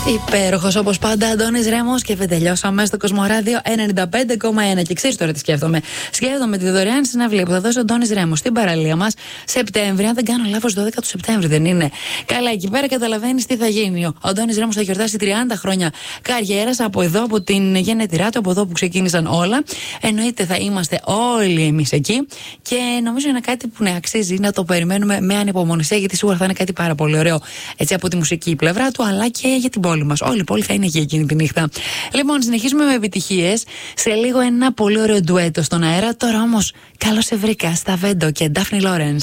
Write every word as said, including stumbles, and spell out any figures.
Υπέροχος όπως πάντα, Αντώνης Ρέμος, και τελειώσαμε στο Κοσμοράδιο ενενήντα πέντε κόμμα ένα. Και ξέρεις τώρα τι σκέφτομαι. Σκέφτομαι τη δωρεάν συναυλία που θα δώσει ο Αντώνης Ρέμος στην παραλία μας Σεπτέμβρη. Αν δεν κάνω λάθος, δώδεκα του Σεπτέμβρη δεν είναι? Καλά, εκεί πέρα καταλαβαίνεις τι θα γίνει. Ο Αντώνης Ρέμος θα γιορτάσει τριάντα χρόνια καριέρας από εδώ, από την γενετηρά του, από εδώ που ξεκίνησαν όλα. Εννοείται θα είμαστε όλοι εμείς εκεί. Και νομίζω είναι κάτι που ναι, αξίζει να το περιμένουμε με ανυπομονησία, γιατί σίγουρα θα είναι κάτι πάρα πολύ ωραίο. Έτσι από τη μουσική πλευρά του, αλλά και για την πόλη μας. Όλη η πόλη θα είναι εκεί εκείνη τη νύχτα. Λοιπόν, συνεχίζουμε με επιτυχίες. Σε λίγο ένα πολύ ωραίο ντουέτο στον αέρα. Τώρα όμως, καλώς σε βρήκα, Σταβέντο και Ντάφνη Λόρενς.